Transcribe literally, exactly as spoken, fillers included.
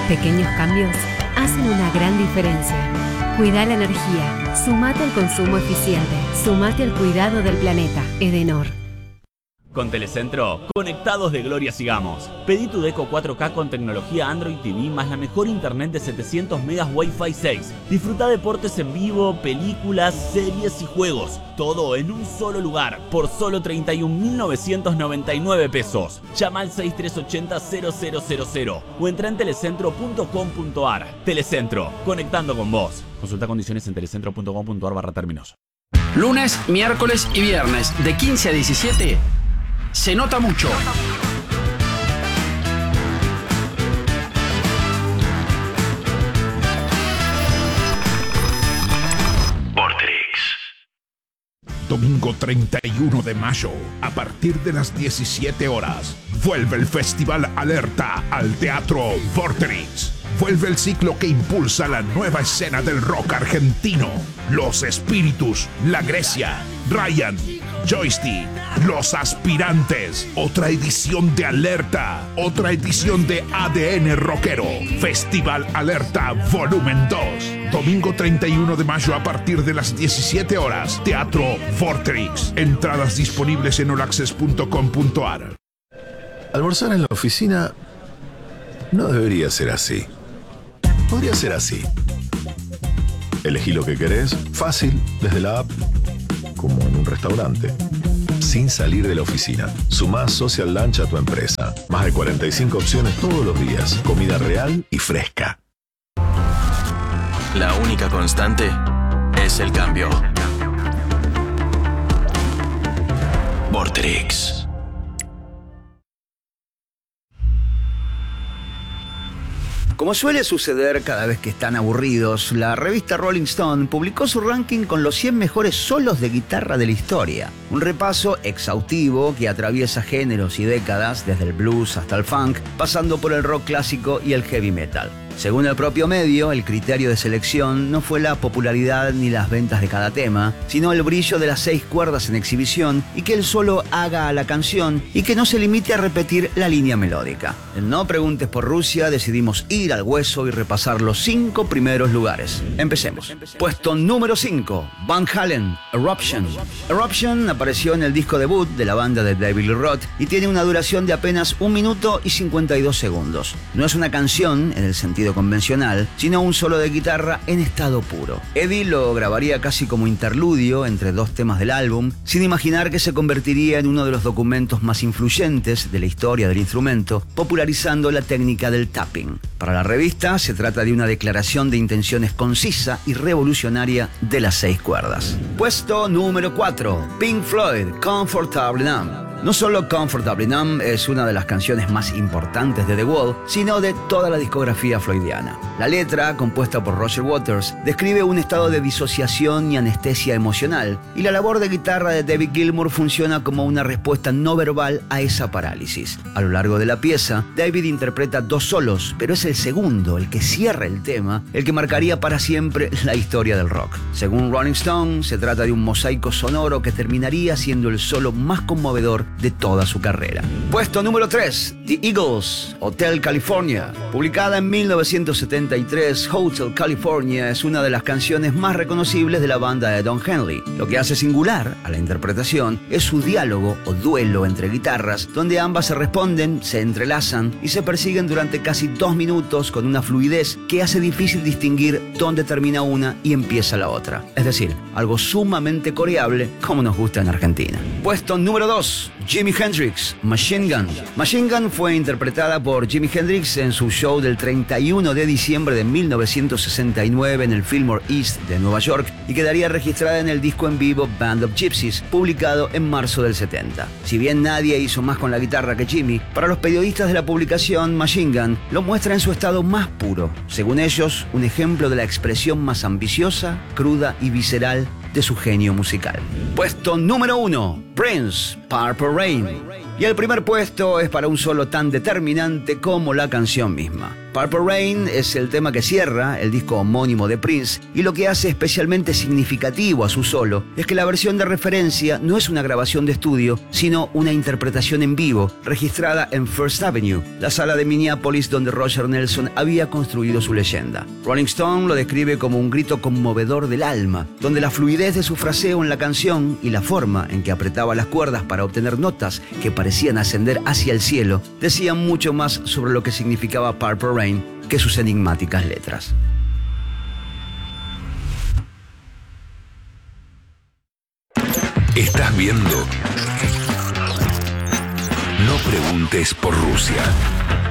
Pequeños cambios hacen una gran diferencia. Cuida la energía. Sumate al consumo eficiente. Sumate al cuidado del planeta. Edenor. Con Telecentro, conectados de gloria sigamos. Pedí tu Deco cuatro K con tecnología Android T V más la mejor internet de setecientos megas Wi-Fi seis. Disfruta deportes en vivo, películas, series y juegos. Todo en un solo lugar, por solo treinta y un mil novecientos noventa y nueve pesos. Llama al seis tres ocho cero cero cero cero cero o entra en telecentro punto com punto ar. Telecentro, conectando con vos. Consulta condiciones en telecentro punto com punto ar barra términos. Lunes, miércoles y viernes de quince a diecisiete. Se nota mucho. Vorterix. Domingo treinta y uno de mayo, a partir de las diecisiete horas, vuelve el Festival Alerta al Teatro Vorterix. Vuelve el ciclo que impulsa la nueva escena del rock argentino. Los Espíritus, La Grecia, Ryan, Joystick, Los Aspirantes. Otra edición de Alerta. Otra edición de A D N Rockero. Festival Alerta Volumen dos. Domingo treinta y uno de mayo a partir de las diecisiete horas. Teatro Vorterix. Entradas disponibles en all access punto com punto ar. Almorzar en la oficina no debería ser así. Podría ser así. Elegí lo que querés, fácil, desde la app, como en un restaurante. Sin salir de la oficina. Sumá Social Lunch a tu empresa. Más de cuarenta y cinco opciones todos los días. Comida real y fresca. La única constante es el cambio. Vorterix. Como suele suceder cada vez que están aburridos, la revista Rolling Stone publicó su ranking con los cien mejores solos de guitarra de la historia. Un repaso exhaustivo que atraviesa géneros y décadas, desde el blues hasta el funk, pasando por el rock clásico y el heavy metal. Según el propio medio, el criterio de selección no fue la popularidad ni las ventas de cada tema, sino el brillo de las seis cuerdas en exhibición y que el solo haga a la canción y que no se limite a repetir la línea melódica. En No Preguntes por Rusia decidimos ir al hueso y repasar los cinco primeros lugares. Empecemos. Puesto número cinco, Van Halen, Eruption. Eruption apareció en el disco debut de la banda de David Lee Roth y tiene una duración de apenas un minuto y cincuenta y dos segundos. No es una canción en el sentido convencional, sino un solo de guitarra en estado puro. Eddie lo grabaría casi como interludio entre dos temas del álbum, sin imaginar que se convertiría en uno de los documentos más influyentes de la historia del instrumento, popularizando la técnica del tapping. Para la revista, se trata de una declaración de intenciones concisa y revolucionaria de las seis cuerdas. Puesto número cuatro, Pink Floyd, Comfortably Numb. No solo Comfortably Numb es una de las canciones más importantes de The Wall, sino de toda la discografía floydiana. La letra, compuesta por Roger Waters, describe un estado de disociación y anestesia emocional, y la labor de guitarra de David Gilmour funciona como una respuesta no verbal a esa parálisis. A lo largo de la pieza, David interpreta dos solos, pero es el segundo, el que cierra el tema, el que marcaría para siempre la historia del rock. Según Rolling Stone, se trata de un mosaico sonoro que terminaría siendo el solo más conmovedor de toda su carrera. Puesto número tres, The Eagles, Hotel California. Publicada en mil novecientos setenta y tres, Hotel California es una de las canciones más reconocibles de la banda de Don Henley. Lo que hace singular a la interpretación es su diálogo o duelo entre guitarras, donde ambas se responden, se entrelazan y se persiguen durante casi dos minutos con una fluidez que hace difícil distinguir dónde termina una y empieza la otra. Es decir, algo sumamente coreable como nos gusta en Argentina. Puesto número dos, Jimi Hendrix, Machine Gun. Machine Gun fue interpretada por Jimi Hendrix en su show del treinta y uno de diciembre de mil novecientos sesenta y nueve en el Fillmore East de Nueva York y quedaría registrada en el disco en vivo Band of Gypsies, publicado en marzo del setenta. Si bien nadie hizo más con la guitarra que Jimi, para los periodistas de la publicación, Machine Gun lo muestra en su estado más puro. Según ellos, un ejemplo de la expresión más ambiciosa, cruda y visceral de su genio musical. Puesto número uno, Prince, Purple Rain. Y el primer puesto es para un solo tan determinante como la canción misma. Purple Rain es el tema que cierra el disco homónimo de Prince, y lo que hace especialmente significativo a su solo es que la versión de referencia no es una grabación de estudio, sino una interpretación en vivo, registrada en First Avenue, la sala de Minneapolis donde Roger Nelson había construido su leyenda. Rolling Stone lo describe como un grito conmovedor del alma, donde la fluidez de su fraseo en la canción y la forma en que apretaba las cuerdas para obtener notas que parecían ascender hacia el cielo decían mucho más sobre lo que significaba Purple Rain que sus enigmáticas letras. Estás viendo No Preguntes por Rusia.